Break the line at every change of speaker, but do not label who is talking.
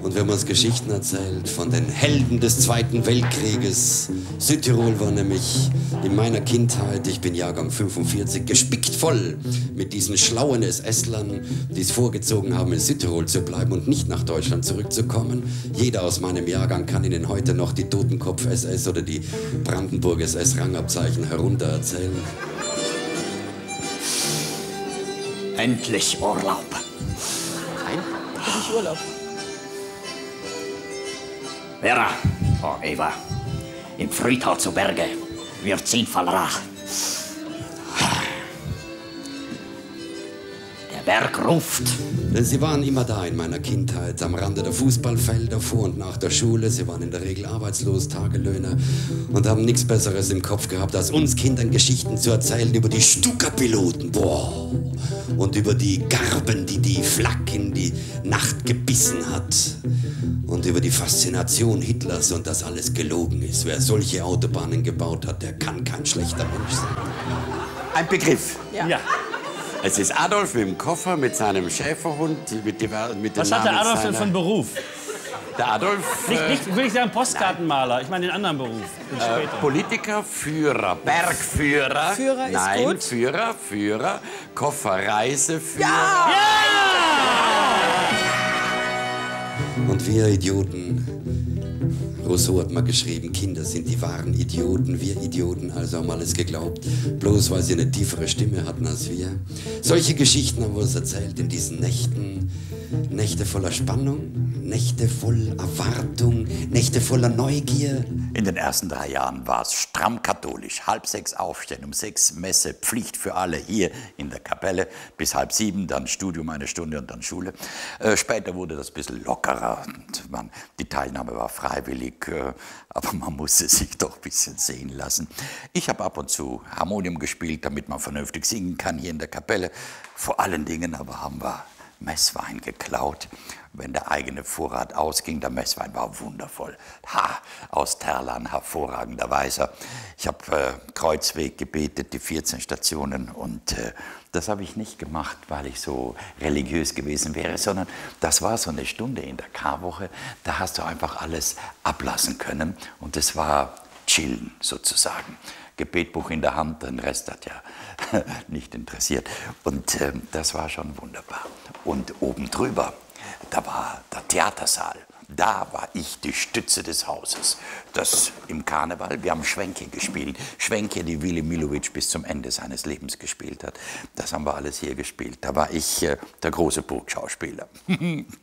Und wenn man uns Geschichten erzählt von den Helden des Zweiten Weltkrieges, Südtirol war nämlich in meiner Kindheit, ich bin Jahrgang 45, gespickt voll mit diesen schlauen SS-Lern, die es vorgezogen haben, in Südtirol zu bleiben und nicht nach Deutschland zurückzukommen. Jeder aus meinem Jahrgang kann Ihnen heute noch die Totenkopf-SS oder die Brandenburg-SS-Rangabzeichen heruntererzählen.
Endlich Urlaub.
Endlich Urlaub.
Vera, oh Eva, im Friedtal zu Berge wird 10 Fallrach. Der Berg ruft.
Sie waren immer da in meiner Kindheit, am Rande der Fußballfelder, vor und nach der Schule. Sie waren in der Regel arbeitslos, Tagelöhner und haben nichts Besseres im Kopf gehabt, als uns Kindern Geschichten zu erzählen über die Stuka-Piloten. Boah. Und über die Garben, die die Flak in die Nacht gebissen hat. Und über die Faszination Hitlers und dass alles gelogen ist. Wer solche Autobahnen gebaut hat, der kann kein schlechter Mensch sein.
Ein Begriff.
Ja.
Es ist Adolf mit dem Koffer, mit seinem Schäferhund, mit dem
Was hat der Adolf denn von Beruf?
Der Adolf...
Nicht, will ich sagen Postkartenmaler, ich meine den anderen Beruf.
Politiker, Führer, Bergführer.
Führer ist
Nein,
gut.
Führer, Koffer, Reiseführer.
Ja!
Und wir Idioten, Rousseau hat mal geschrieben, Kinder sind die wahren Idioten, wir Idioten also haben alles geglaubt, bloß weil sie eine tiefere Stimme hatten als wir. Solche Geschichten haben wir uns erzählt in diesen Nächten, Nächte voller Spannung, Nächte voll Erwartung, Nächte voller Neugier.
In den ersten 3 Jahren war es stramm katholisch. 5:30 aufstehen, um 6 Messe, Pflicht für alle hier in der Kapelle. Bis 6:30, dann Studium 1 Stunde und dann Schule. Später wurde das ein bisschen lockerer. Und die Teilnahme war freiwillig, aber man musste sich doch ein bisschen sehen lassen. Ich habe ab und zu Harmonium gespielt, damit man vernünftig singen kann hier in der Kapelle. Vor allen Dingen aber haben wir Messwein geklaut. Wenn der eigene Vorrat ausging, der Messwein war wundervoll. Ha, aus Terlan, hervorragender Weißer. Ich habe Kreuzweg gebetet, die 14 Stationen. Und das habe ich nicht gemacht, weil ich so religiös gewesen wäre, sondern das war so eine Stunde in der Karwoche. Da hast du einfach alles ablassen können. Und das war chillen sozusagen. Gebetbuch in der Hand, den Rest hat ja nicht interessiert. Und das war schon wunderbar. Und oben drüber, da war der Theatersaal. Da war ich die Stütze des Hauses. Das im Karneval, wir haben Schwänke gespielt. Schwänke, die Willy Milovic bis zum Ende seines Lebens gespielt hat. Das haben wir alles hier gespielt. Da war ich der große Burgschauspieler.